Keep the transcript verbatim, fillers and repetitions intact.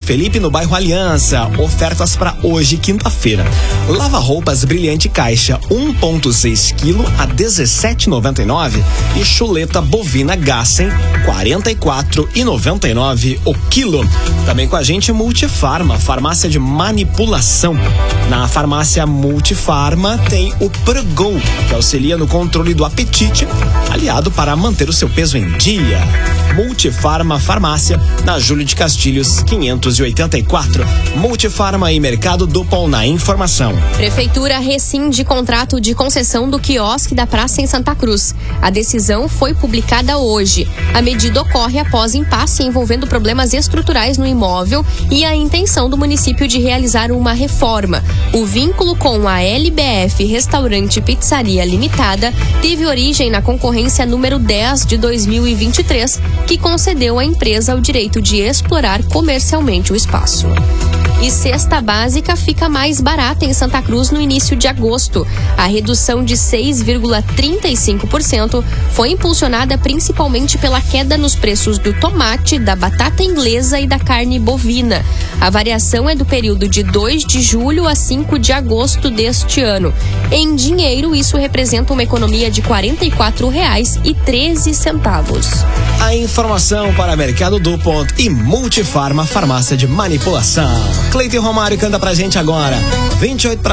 Felipe, no bairro Aliança. Ofertas para hoje, quinta-feira. Lava-roupas Brilhante Caixa um vírgula seis quilo a dezessete reais e noventa e nove centavos e chuleta bovina Gassen quarenta e quatro reais e noventa e nove centavos o quilo. Também com a gente Multifarma, farmácia de manipulação. Na farmácia Multifarma tem o Progol, que auxilia no controle do apetite, aliado para manter o seu peso em dia. Multifarma Farmácia, na Júlio de Castilhos, quinhentos e oitenta e quatro. Multifarma e Mercado Dupont na informação. Prefeitura rescinde contrato de concessão do quiosque da praça em Santa Cruz. A decisão foi publicada hoje. A medida ocorre após impasse envolvendo problemas estruturais no imóvel e a intenção do município de realizar uma reforma. O vínculo com a L B F Restaurante Pizzaria Limitada teve origem na concorrência número dez de dois mil e vinte e três, que concedeu à empresa o direito de explorar comercialmente o espaço. E cesta básica fica mais barata em Santa Cruz no início de agosto. A redução de seis vírgula trinta e cinco por cento foi impulsionada principalmente pela queda nos preços do tomate, da batata inglesa e da carne bovina. A variação é do período de dois de julho a cinco de agosto deste ano. Em dinheiro, isso representa uma economia de quarenta e quatro reais e treze centavos. A informação para Mercado Dupont e Multifarma, farmácia de manipulação. Cleiton Romário canta pra gente agora. vinte e oito para